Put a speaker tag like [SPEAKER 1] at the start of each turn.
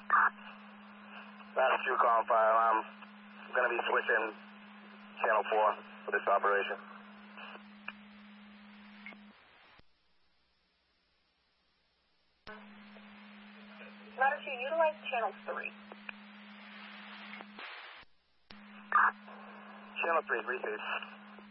[SPEAKER 1] Last two call file. I'm going to be switching channel 4 for this operation.
[SPEAKER 2] Ladder 2, utilize channel 3.
[SPEAKER 1] Channel 3, receive.